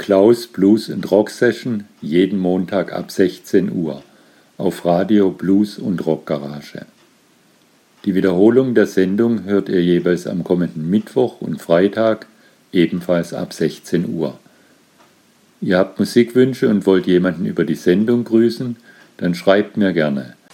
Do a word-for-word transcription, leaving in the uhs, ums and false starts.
Klaus Blues and Rock Session jeden Montag ab sechzehn Uhr auf Radio Blues und Rock Garage. Die Wiederholung der Sendung hört ihr jeweils am kommenden Mittwoch und Freitag, ebenfalls ab sechzehn Uhr. Ihr habt Musikwünsche und wollt jemanden über die Sendung grüßen? Dann schreibt mir gerne.